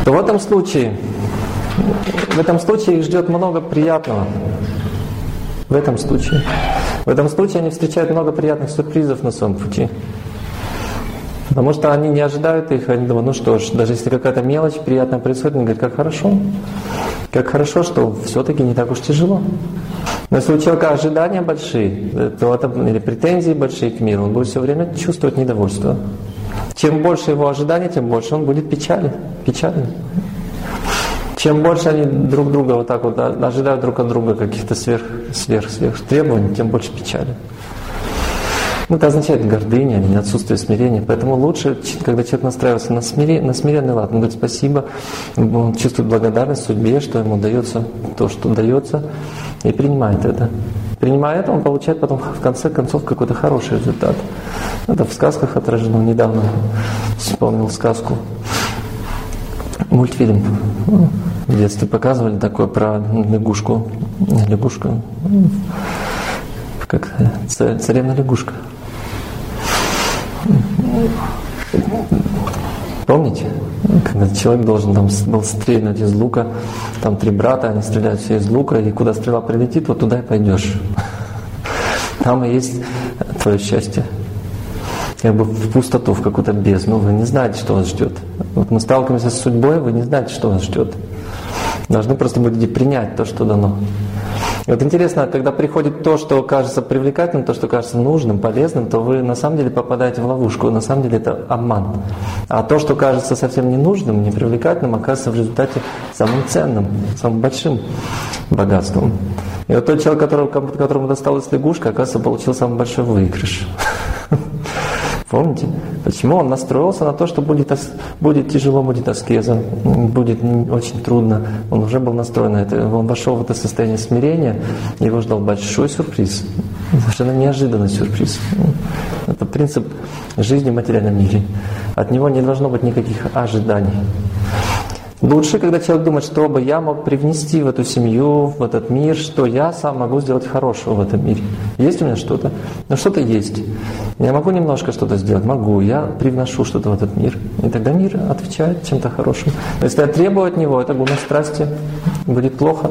то в этом случае их ждет много приятного. В этом случае они встречают много приятных сюрпризов на своем пути. Потому что они не ожидают их, они думают, ну что ж, даже если какая-то мелочь приятная происходит, они говорят, как хорошо, что все-таки не так уж тяжело. Но если у человека ожидания большие, то это, или претензии большие к миру, он будет все время чувствовать недовольство. Чем больше его ожиданий, тем больше он будет печален. Чем больше они друг друга вот так вот ожидают друг от друга каких-то сверх требований, тем больше печали. Это означает гордыня, а не отсутствие смирения. Поэтому лучше, когда человек настраивается на смиренный лад, он говорит спасибо, он чувствует благодарность судьбе, что ему дается то, что дается, и принимает это. Принимая это, он получает потом в конце концов какой-то хороший результат. Это в сказках отражено. Недавно вспомнил сказку. Мультфильм в детстве показывали такой про лягушку. Как царевна лягушка. Помните? Когда человек должен был стрелять из лука, там 3 брата, они стреляют все из лука, и куда стрела прилетит, вот туда и пойдешь. Там и есть твое счастье. Как бы в пустоту, в какую-то бездну. Вы не знаете, что вас ждет. Вот мы сталкиваемся с судьбой, вы не знаете, что вас ждет. Должны просто будете принять то, что дано. И вот интересно, когда приходит то, что кажется привлекательным, то, что кажется нужным, полезным, то вы на самом деле попадаете в ловушку. На самом деле это обман. А то, что кажется совсем ненужным, непривлекательным, оказывается в результате самым ценным, самым большим богатством. И вот тот человек, которому досталась лягушка, оказывается, получил самый большой выигрыш. Помните? Почему он настроился на то, что будет тяжело, будет аскеза, будет очень трудно. Он уже был настроен на это. Он вошел в это состояние смирения, его ждал большой сюрприз. Совершенно неожиданный сюрприз. Это принцип жизни в материальном мире. От него не должно быть никаких ожиданий. Лучше, когда человек думает, что бы я мог привнести в эту семью, в этот мир, что я сам могу сделать хорошего в этом мире. Есть у меня что-то? Ну что-то есть. Я могу немножко что-то сделать? Могу. Я привношу что-то в этот мир. И тогда мир отвечает чем-то хорошим. Но если я требую от него, это гуна страсти, будет плохо.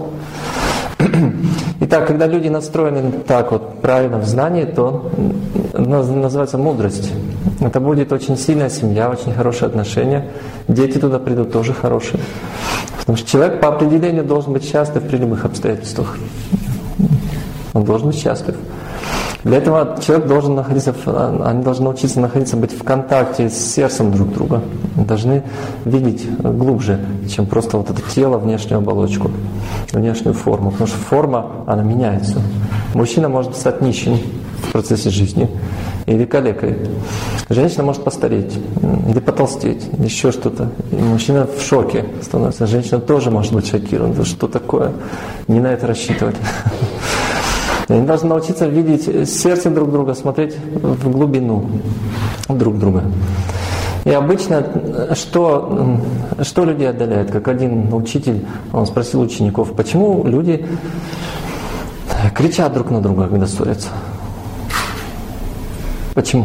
Итак, когда люди настроены так вот правильно в знании, то называется мудрость. Это будет очень сильная семья, очень хорошие отношения. Дети туда придут тоже хорошие. Потому что человек по определению должен быть счастлив при любых обстоятельствах. Он должен быть счастлив. Для этого человек должен они должны научиться быть в контакте с сердцем друг друга. Должны видеть глубже, чем просто вот это тело, внешнюю оболочку, внешнюю форму. Потому что форма, она меняется. Мужчина может стать нищим в процессе жизни или калекой. Женщина может постареть, или потолстеть, или еще что-то. И мужчина в шоке становится. Женщина тоже может быть шокирована. Что такое? Не на это рассчитывать. Они должны научиться видеть сердце друг друга, смотреть в глубину друг друга. И обычно, что людей отдаляет? Как один учитель, он спросил учеников, почему люди кричат друг на друга, когда ссорятся? Почему?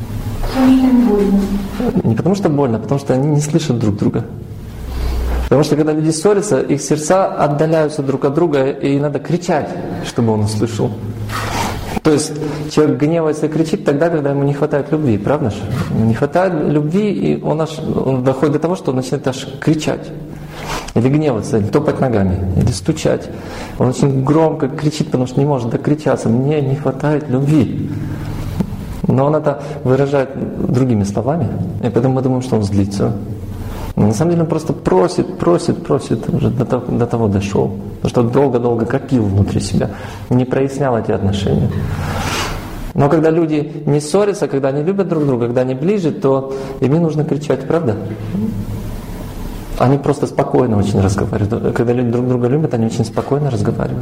Не потому что больно, а потому что они не слышат друг друга. Потому что когда люди ссорятся, их сердца отдаляются друг от друга, и надо кричать, чтобы он услышал. То есть человек гневается и кричит тогда, когда ему не хватает любви, правда же? Не хватает любви, и он доходит до того, что он начинает аж кричать. Или гневаться, или топать ногами, или стучать. Он очень громко кричит, потому что не может докричаться. Мне не хватает любви. Но он это выражает другими словами, и поэтому мы думаем, что он злится. Но на самом деле он просто просит, уже до того дошел, потому что долго-долго копил внутри себя, не прояснял эти отношения. Но когда люди не ссорятся, когда они любят друг друга, когда они ближе, то им не нужно кричать, правда? Они просто спокойно очень разговаривают. Когда люди друг друга любят, они очень спокойно разговаривают.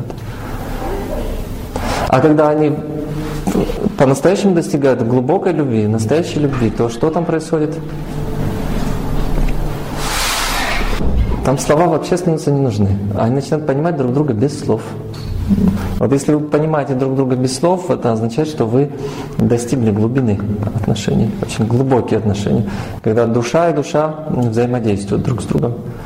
А когда они по-настоящему достигают глубокой любви, настоящей любви, то что там происходит? Там слова вообще становятся не нужны. Они начинают понимать друг друга без слов. Вот если вы понимаете друг друга без слов, это означает, что вы достигли глубины отношений, очень глубокие отношения, когда душа и душа взаимодействуют друг с другом.